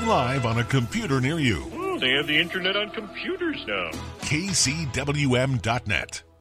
streaming live on a computer near you. Oh, they have the internet on computers now. KCWM.net.